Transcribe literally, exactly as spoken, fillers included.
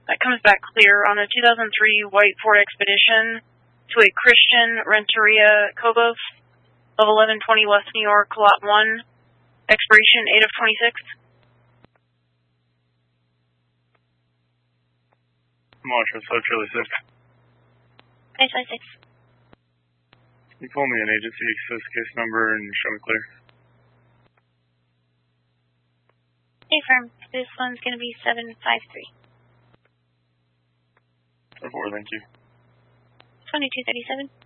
That comes back clear on the two thousand three white Ford Expedition to a Christian Renteria Cobos of eleven twenty West New York, Lot one, expiration eight of twenty-six. Montrose, so Charlie six. Hey, Charlie six. Can you pull me an agency access case number and show me clear? Hey, firm. This one's going to be seven five three. four, thank you. twenty-two thirty-seven.